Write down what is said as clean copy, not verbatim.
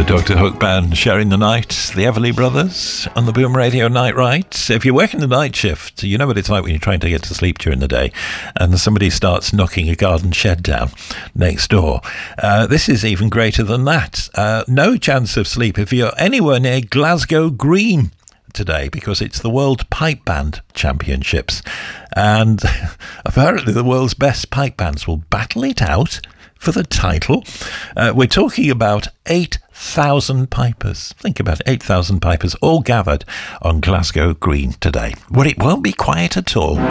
Dr. Hook Band sharing the night, the Everly Brothers on the Boom Radio Night Right. If you're working the night shift, you know what it's like when you're trying to get to sleep during the day and somebody starts knocking a garden shed down next door. This is even greater than that. No chance of sleep if you're anywhere near Glasgow Green today, because it's the World Pipe Band Championships, and apparently the world's best pipe bands will battle it out for the title. We're talking about 8,000 pipers. Think about it, 8,000 pipers all gathered on Glasgow Green today. Well, it won't be quiet at all.